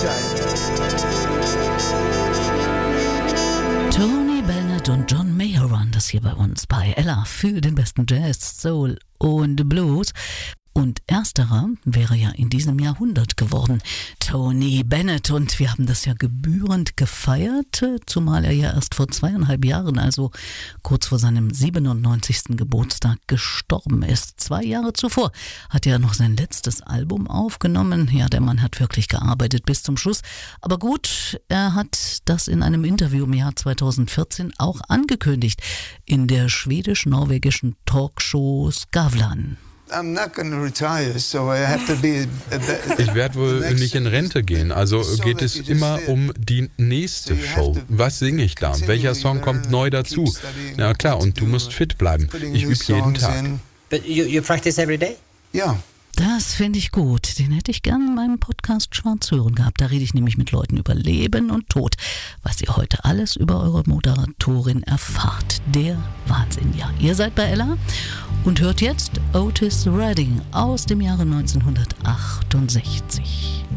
Tony Bennett und John Mayer waren das hier bei uns bei Ella für den besten Jazz, Soul und Blues. Und ersterer wäre ja in diesem Jahrhundert geworden, Tony Bennett. Und wir haben das ja gebührend gefeiert, zumal er ja erst vor 2,5 Jahren, also kurz vor seinem 97. Geburtstag, gestorben ist. 2 Jahre zuvor hat er noch sein letztes Album aufgenommen. Ja, der Mann hat wirklich gearbeitet bis zum Schluss. Aber gut, er hat das in einem Interview im Jahr 2014 auch angekündigt in der schwedisch-norwegischen Talkshow Skavlan. Ich werde wohl nicht in Rente gehen, also geht es immer um die nächste Show. Was singe ich da? Welcher Song kommt neu dazu? Na klar, und du musst fit bleiben. Ich übe jeden Tag. But you practice every day? Ja. Das finde ich gut. Den hätte ich gern in meinem Podcast Schwarz hören gehabt. Da rede ich nämlich mit Leuten über Leben und Tod. Was ihr heute alles über eure Moderatorin erfahrt. Der Wahnsinn, ja. Ihr seid bei Ella und hört jetzt Otis Redding aus dem Jahre 1968.